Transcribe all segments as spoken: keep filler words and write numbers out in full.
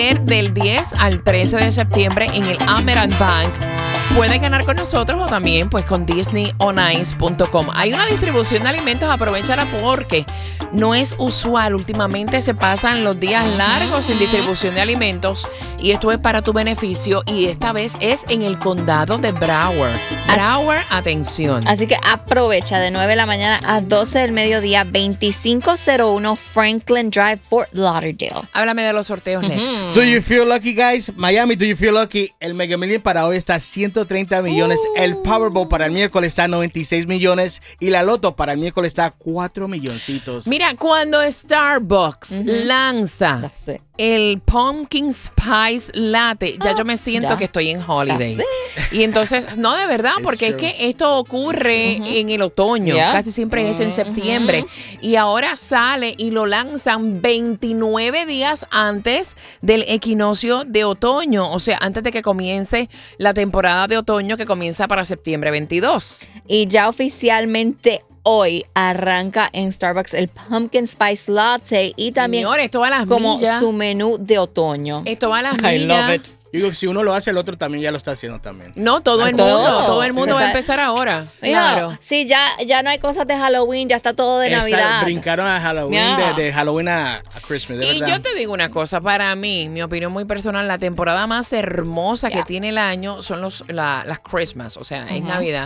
Del diez al trece de septiembre en el Amerant Bank. Puede ganar con nosotros o también pues con disney on ice punto com. Hay una distribución de alimentos, aprovechala porque no es usual. Últimamente se pasan los días largos sin distribución de alimentos y esto es para tu beneficio y esta vez es en el condado de Broward. Broward, atención. Así que aprovecha de nueve de la mañana a doce del mediodía, veinticinco cero uno Franklin Drive, Fort Lauderdale. Háblame de los sorteos, Lex. Uh-huh. Do you feel lucky, guys? Miami, do you feel lucky? El Mega Million para hoy está a ciento treinta millones. Uh. El Powerball para el miércoles está a noventa y seis millones. Y la Loto para el miércoles está a cuatro milloncitos. Mira, cuando Starbucks uh-huh. lanza el Pumpkin Spice Latte, ya oh, yo me siento ya. que estoy en holidays. Y entonces, no, de verdad, porque es que esto ocurre uh-huh. en el otoño. Yeah. Casi siempre es en septiembre. Uh-huh. Y ahora sale y lo lanzan veintinueve días antes del equinoccio de otoño. O sea, antes de que comience la temporada de otoño que comienza para septiembre veintidós. Y ya oficialmente hoy arranca en Starbucks el Pumpkin Spice Latte y también Señor, esto va a las como millas. su menú de otoño. Esto va a las I millas. love it. Yo digo que si uno lo hace, el otro también ya lo está haciendo también. No, todo el todo, mundo, todo el mundo sí, va a empezar ahora. Claro. Sí, ya, ya no hay cosas de Halloween, ya está todo de Esa, Navidad. Brincaron a Halloween, yeah. de, de Halloween a, a Christmas, de Y verdad. yo te digo una cosa, para mí, mi opinión muy personal, la temporada más hermosa yeah. que tiene el año son los la, las Christmas, o sea, uh-huh. es Navidad.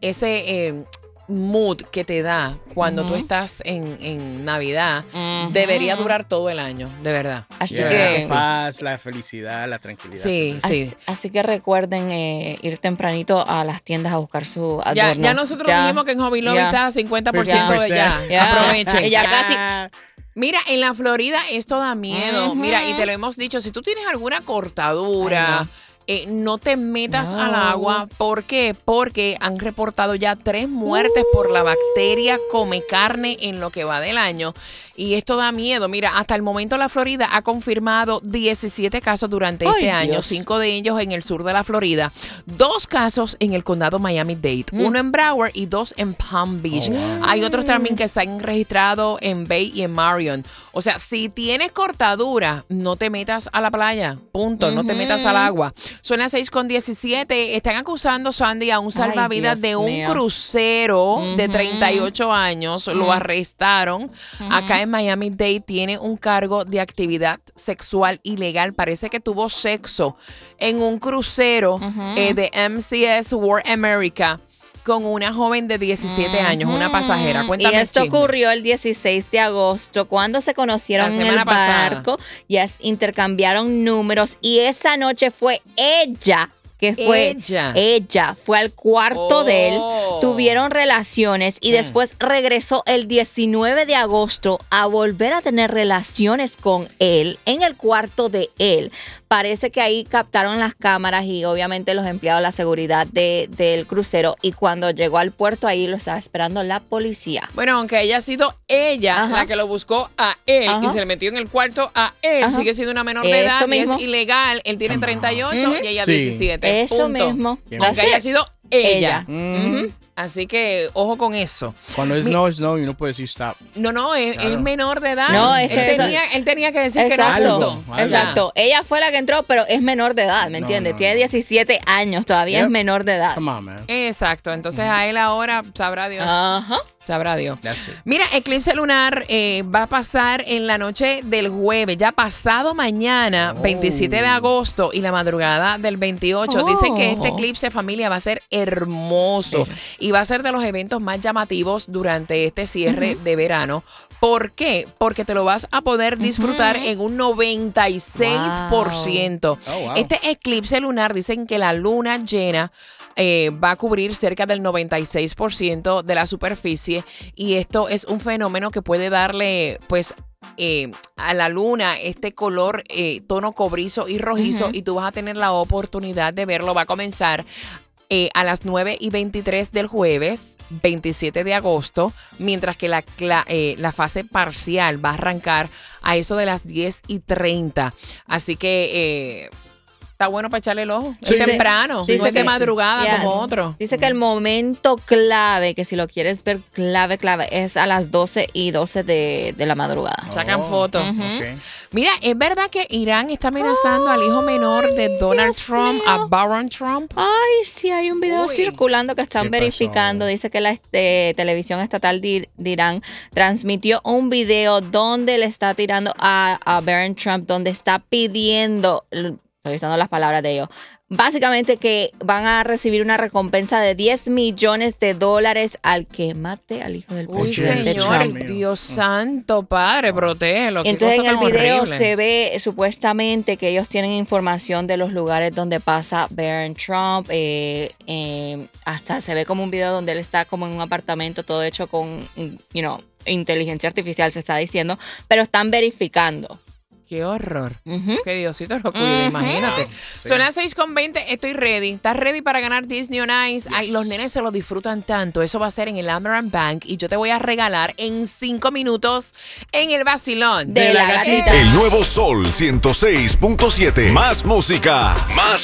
Ese eh, mood que te da cuando uh-huh. tú estás en, en Navidad uh-huh. debería durar todo el año, de verdad. Así yeah, que la paz, la felicidad, la tranquilidad. Sí, sí. Así, así que recuerden eh, ir tempranito a las tiendas a buscar su adorno. Ya, ya nosotros ya. dijimos que en Hobby Lobby yeah. está a cincuenta por ciento de ya. Yeah. Aprovechen. Ya casi. Mira, en la Florida esto da miedo. Uh-huh. Mira, y te lo hemos dicho, si tú tienes alguna cortadura, eh, no te metas no. al agua. ¿Por qué? Porque han reportado ya tres muertes uh. por la bacteria come carne en lo que va del año. Y esto da miedo. Mira, hasta el momento la Florida ha confirmado diecisiete casos durante Ay, este Dios. año, cinco de ellos en el sur de la Florida, dos casos en el condado Miami-Dade, mm. uno en Broward y dos en Palm Beach. Oh, wow. Hay otros también que se han registrado en Bay y en Marion. O sea, si tienes cortadura, no te metas a la playa, punto, uh-huh. no te metas al agua. Son las seis con diecisiete, están acusando, Sandy, a un salvavidas Ay, de un mío. crucero uh-huh. de treinta y ocho años, uh-huh. lo arrestaron uh-huh. acá en Miami-Dade, tiene un cargo de actividad sexual ilegal. Parece que tuvo sexo en un crucero uh-huh. eh, de M C S World America con una joven de diecisiete uh-huh. años, una pasajera. Cuéntame. Y esto ocurrió el dieciséis de agosto, cuando se conocieron en el barco, yes, intercambiaron números y esa noche fue ella que fue ella. Ella fue al cuarto oh. de él, tuvieron relaciones y mm. después regresó el diecinueve de agosto a volver a tener relaciones con él en el cuarto de él. Parece que ahí captaron las cámaras y obviamente los empleados de la seguridad de, del crucero, y cuando llegó al puerto ahí lo estaba esperando la policía. Bueno, aunque haya sido ella Ajá. la que lo buscó a él Ajá. y se le metió en el cuarto a él, Ajá. sigue siendo una menor de edad y es ilegal. Él tiene treinta y ocho uh-huh. y ella sí. diecisiete. Eso punto. mismo. Aunque haya sido ella. ella. Mm. Uh-huh. Así que ojo con eso. Cuando es Mi, no, es no, y no puedes decir stop. No, no, es, claro. es menor de edad. No, es él, que tenía, él tenía que decir Exacto. que no. Algo, algo. Exacto. Ella fue la que entró, pero es menor de edad, ¿me no, entiendes? No, Tiene no. diecisiete años, todavía yep. es menor de edad. Come on, man. Exacto. Entonces a él ahora sabrá Dios. Ajá. Sabrá Dios. Mira, eclipse lunar eh, va a pasar en la noche del jueves, ya pasado mañana, oh. veintisiete de agosto, y la madrugada del veintiocho. Oh. Dicen que este eclipse, familia, va a ser hermoso sí. y va a ser de los eventos más llamativos durante este cierre uh-huh. de verano. ¿Por qué? Porque te lo vas a poder disfrutar uh-huh. en un noventa y seis por ciento. Wow. Oh, wow. Este eclipse lunar, dicen que la luna llena Eh, va a cubrir cerca del noventa y seis por ciento de la superficie, y esto es un fenómeno que puede darle pues eh, a la luna este color eh, tono cobrizo y rojizo uh-huh. y tú vas a tener la oportunidad de verlo. Va a comenzar eh, a las nueve y veintitrés del jueves veintisiete de agosto, mientras que la, la, eh, la fase parcial va a arrancar a eso de las diez y treinta. Así que eh, está bueno para echarle el ojo. Sí. Es temprano, Sí, no sí, es de sí. madrugada Yeah. como otro. Dice que el momento clave, que si lo quieres ver clave, clave, es a las doce y doce de, de la madrugada. Sacan Oh, fotos. ok. Mira, ¿es verdad que Irán está amenazando al hijo menor de Donald Dios Trump, mío. a Barron Trump? Ay, sí, hay un video Uy. circulando que están ¿Qué pasó? verificando. Dice que la este, televisión estatal de, de Irán transmitió un video donde le está tirando a, a Barron Trump, donde está pidiendo, estoy usando las palabras de ellos, básicamente que van a recibir una recompensa de diez millones de dólares al que mate al hijo del Uy, presidente Dios señor, Trump. Dios santo, padre, protégelo. Qué Entonces en cosa el tan video horrible. se ve supuestamente que ellos tienen información de los lugares donde pasa Barron Trump. eh, eh, hasta se ve como un video donde él está como en un apartamento todo hecho con, you know, inteligencia artificial, se está diciendo, pero están verificando. Qué horror. Ujú. Que Diosito lo cuide, imagínate. Son las seis con veinte, estoy ready. ¿Estás ready para ganar Disney on Ice? Ay, los nenes se lo disfrutan tanto. Eso va a ser en el Amerant Bank y yo te voy a regalar en cinco minutos en el vacilón De la gatita. El nuevo Sol ciento seis punto siete. Más música, más